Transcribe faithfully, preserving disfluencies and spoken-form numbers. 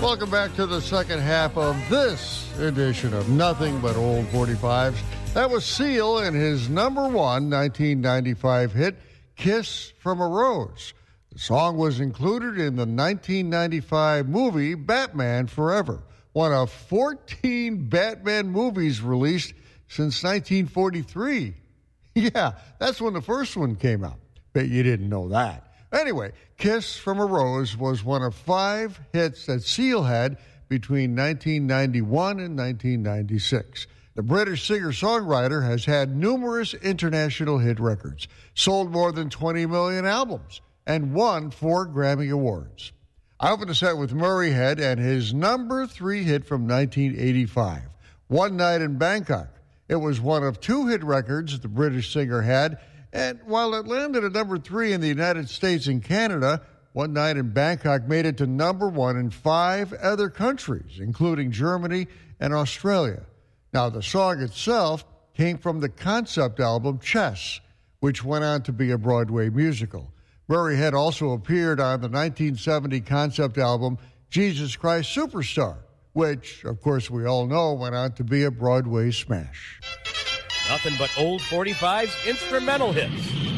Welcome back to the second half of this edition of Nothing But Old forty-fives. That was Seal and his number one nineteen ninety-five hit, Kiss from a Rose. The song was included in the nineteen ninety-five movie Batman Forever, one of fourteen Batman movies released since nineteen forty-three. Yeah, that's when the first one came out. Bet you didn't know that. Anyway, Kiss from a Rose was one of five hits that Seal had between nineteen ninety-one and nineteen ninety-six. The British singer-songwriter has had numerous international hit records, sold more than twenty million albums, and won four Grammy Awards. I opened the set with Murray Head and his number three hit from nineteen eighty-five, One Night in Bangkok. It was one of two hit records the British singer had, and while it landed at number three in the United States and Canada, One Night in Bangkok made it to number one in five other countries, including Germany and Australia. Now, the song itself came from the concept album Chess, which went on to be a Broadway musical. Murray Head also appeared on the nineteen seventy concept album Jesus Christ Superstar, which, of course, we all know went on to be a Broadway smash. Nothing but old forty-fives instrumental hits.